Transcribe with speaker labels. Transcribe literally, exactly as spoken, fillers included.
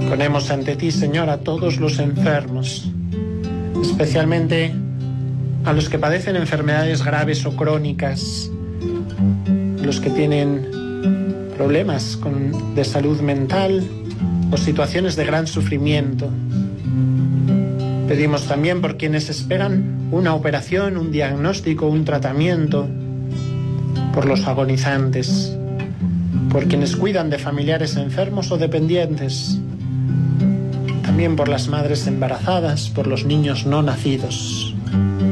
Speaker 1: Ponemos ante ti, Señor, a todos los enfermos, especialmente a los que padecen enfermedades graves o crónicas, los que tienen problemas con, de salud mental o situaciones de gran sufrimiento. Pedimos también por quienes esperan una operación, un diagnóstico, un tratamiento, por los agonizantes, por quienes cuidan de familiares enfermos o dependientes, también por las madres embarazadas, por los niños no nacidos.